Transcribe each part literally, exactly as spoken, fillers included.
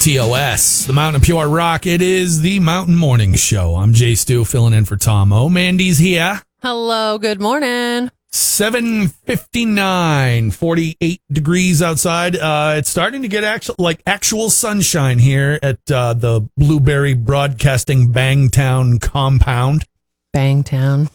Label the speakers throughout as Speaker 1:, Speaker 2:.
Speaker 1: T O S, the Mountain of Pure Rock. It is the Mountain Morning Show. I'm Jay Stu, filling in for Tom O. Mandy's here.
Speaker 2: Hello, good morning.
Speaker 1: seven fifty-nine, forty-eight degrees outside. Uh, it's starting to get actual, like actual sunshine here at uh, the Blueberry Broadcasting Bangtown compound.
Speaker 2: Bangtown.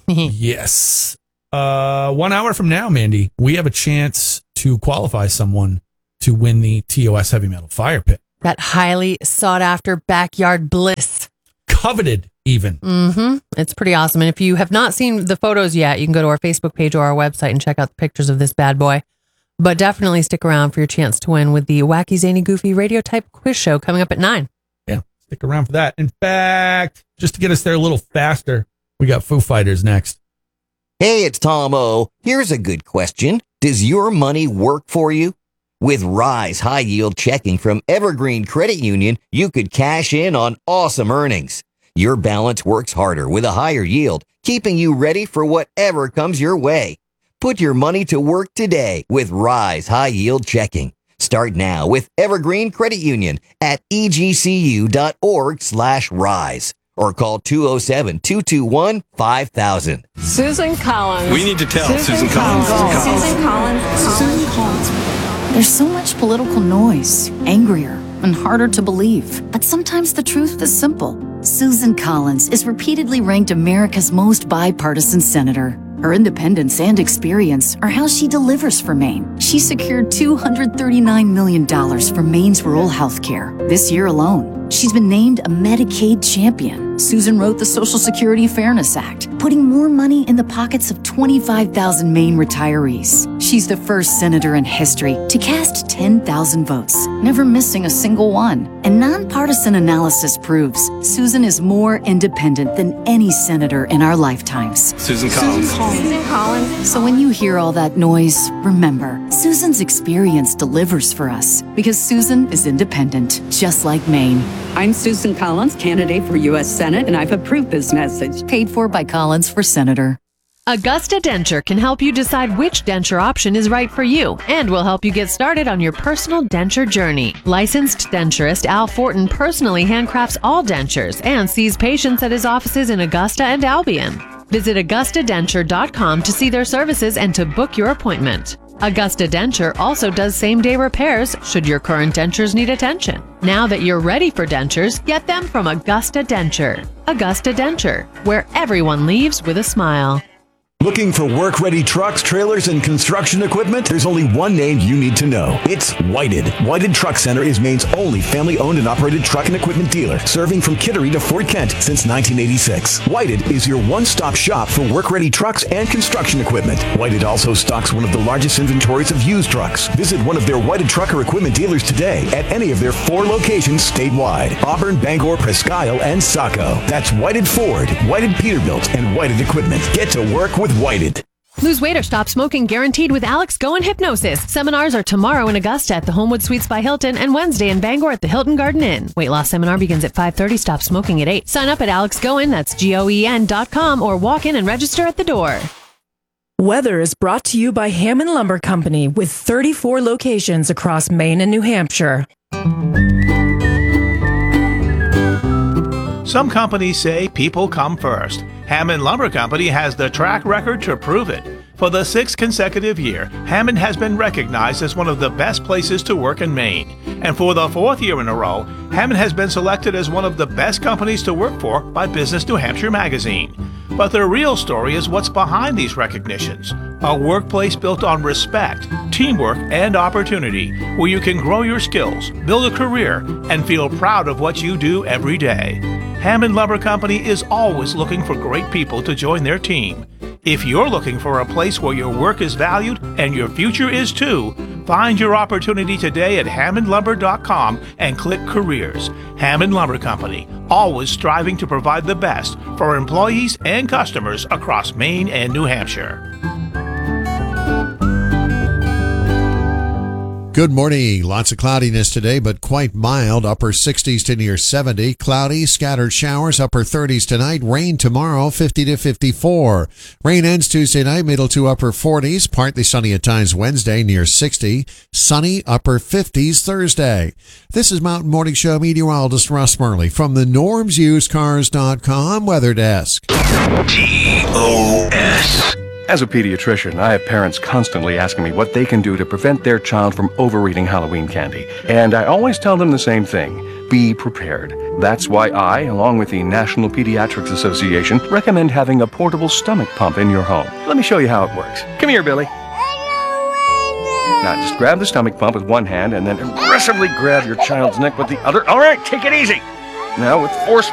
Speaker 1: Yes. Uh, one hour from now, Mandy, we have a chance to qualify someone to win the T O S Heavy Metal Fire Pit.
Speaker 2: That highly sought after backyard bliss.
Speaker 1: Coveted, even.
Speaker 2: Mm-hmm. It's pretty awesome. And if you have not seen the photos yet, you can go to our Facebook page or our website and check out the pictures of this bad boy. But definitely stick around for your chance to win with the Wacky, Zany, Goofy radio type quiz show coming up at nine.
Speaker 1: Yeah, stick around for that. In fact, just to get us there a little faster, we got Foo Fighters next.
Speaker 3: Hey, it's Tom O. Here's a good question. Does your money work for you? With Rise High Yield Checking from Evergreen Credit Union, you could cash in on awesome earnings. Your balance works harder with a higher yield, keeping you ready for whatever comes your way. Put your money to work today with Rise High Yield Checking. Start now with Evergreen Credit Union at e g c u dot org slash rise or call two oh seven, two two one, five thousand.
Speaker 4: Susan Collins.
Speaker 5: We need to tell
Speaker 4: Susan,
Speaker 5: Susan Collins.
Speaker 4: Collins.
Speaker 5: Susan Collins.
Speaker 4: Susan Collins.
Speaker 6: Susan Collins. There's so much political noise, angrier and harder to believe. But sometimes the truth is simple. Susan Collins is repeatedly ranked America's most bipartisan senator. Her independence and experience are how she delivers for Maine. She secured two hundred thirty-nine million dollars for Maine's rural health care this year alone. She's been named a Medicaid champion. Susan wrote the Social Security Fairness Act, putting more money in the pockets of twenty-five thousand Maine retirees. She's the first senator in history to cast ten thousand votes, never missing a single one. And nonpartisan analysis proves Susan is more independent than any senator in our lifetimes.
Speaker 5: Susan Collins.
Speaker 4: Susan Collins. Susan Collins.
Speaker 6: So when you hear all that noise, remember, Susan's experience delivers for us because Susan is independent, just like Maine.
Speaker 7: I'm Susan Collins, candidate for U S Senate, and I've approved this message.
Speaker 6: Paid for by Collins for Senator.
Speaker 2: Augusta Denture can help you decide which denture option is right for you and will help you get started on your personal denture journey. Licensed denturist Al Fortin personally handcrafts all dentures and sees patients at his offices in Augusta and Albion. Visit augusta denture dot com to see their services and to book your appointment. Augusta Denture also does same-day repairs should your current dentures need attention. Now that you're ready for dentures, get them from Augusta Denture. Augusta Denture, where everyone leaves with a smile.
Speaker 8: Looking for work-ready trucks, trailers, and construction equipment? There's only one name you need to know. It's Whited. Whited Truck Center is Maine's only family-owned and operated truck and equipment dealer, serving from Kittery to Fort Kent since nineteen eighty-six. Whited is your one-stop shop for work-ready trucks and construction equipment. Whited also stocks one of the largest inventories of used trucks. Visit one of their Whited trucker equipment dealers today at any of their four locations statewide: Auburn, Bangor, Presque Isle, and Saco. That's Whited Ford, Whited Peterbilt, and Whited Equipment. Get to work with Whited.
Speaker 2: Lose weight or stop smoking guaranteed with Alex Go and Hypnosis. Seminars are tomorrow in Augusta at the Homewood Suites by Hilton and Wednesday in Bangor at the Hilton Garden Inn. Weight loss seminar begins at five thirty. Stop smoking at eight. Sign up at alex goen, that's G O E N dot com, or walk in and register at the door.
Speaker 9: Weather is brought to you by Hammond Lumber Company with thirty-four locations across Maine and New Hampshire.
Speaker 10: Some companies say people come first. Hammond Lumber Company has the track record to prove it. For the sixth consecutive year, Hammond has been recognized as one of the best places to work in Maine. And for the fourth year in a row, Hammond has been selected as one of the best companies to work for by Business New Hampshire magazine. But the real story is what's behind these recognitions. A workplace built on respect, teamwork, and opportunity, where you can grow your skills, build a career, and feel proud of what you do every day. Hammond Lumber Company is always looking for great people to join their team. If you're looking for a place where your work is valued and your future is too, find your opportunity today at hammond lumber dot com and click Careers. Hammond Lumber Company, always striving to provide the best for employees and customers across Maine and New Hampshire.
Speaker 5: Good morning. Lots of cloudiness today, but quite mild. Upper sixties to near seventy. Cloudy, scattered showers, upper thirties tonight. Rain tomorrow, fifty to fifty-four. Rain ends Tuesday night, middle to upper forties. Partly sunny at times Wednesday, near sixty. Sunny, upper fifties Thursday. This is Mountain Morning Show meteorologist Russ Murley from the norms used cars dot com weather desk.
Speaker 11: T O S As a pediatrician, I have parents constantly asking me what they can do to prevent their child from overeating Halloween candy. And I always tell them the same thing. Be prepared. That's why I, along with the National Pediatrics Association, recommend having a portable stomach pump in your home. Let me show you how it works. Come here, Billy. Now, just grab the stomach pump with one hand and then aggressively grab your child's neck with the other. All right, take it easy. Now, with force